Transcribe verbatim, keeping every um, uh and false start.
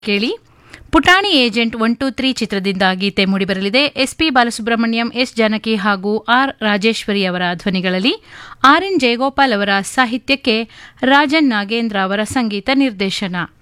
ಕೇಳಿ ಪುಟಾಣಿ agent one two three ಚಿತ್ರದಿಂದ ಗೀತೆ ಮೂಡಿಬರಲಿದೆ. ಎಸ್ಪಿ ಬಾಲಸುಬ್ರಹ್ಮಣ್ಯಂ, ಎಸ್ ಜಾನಕಿ ಹಾಗೂ ಆರ್ ರಾಜೇಶ್ವರಿ ಅವರ ಧ್ವನಿಗಳಲ್ಲಿ ಆರ್ ಎನ್ ಜಯಗೋಪಾಲ್ ಅವರ ಸಾಹಿತ್ಯಕ್ಕೆ ರಾಜನ್ ನಾಗೇಂದ್ರ ಅವರ ಸಂಗೀತ ನಿರ್ದೇಶನ.